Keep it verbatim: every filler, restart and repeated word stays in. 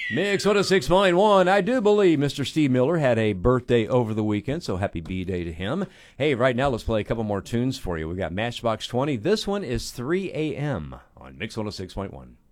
Mix one oh six point one. I do believe Mister Steve Miller had a birthday over the weekend, so happy B-Day to him. Hey, right now let's play a couple more tunes for you. We've got Matchbox twenty. This one is three a.m. on Mix one oh six point one.